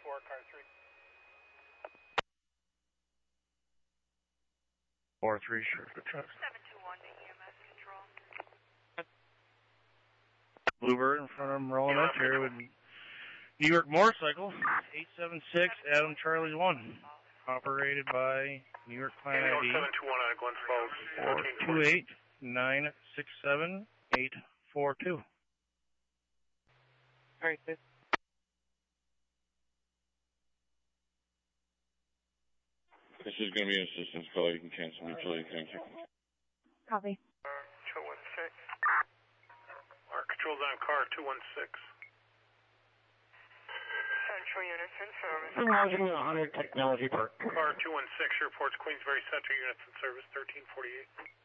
4, car 3. 4-3, Sheriff Trucks. 721 to EMS control. Bluebird in front of him rolling up here with New York Motorcycle, 876 Adam Charlie 1, operated by New York Plan ID 721 out of Glens Falls. 428-967-842. Alright, good. This is going to be an assistance call. You can cancel mutually. Thank you. Copy. 216. Our controls on car 216. Central units in service. Housing 100 Technology Park. Car 216 reports Queensbury Center units in service 1348.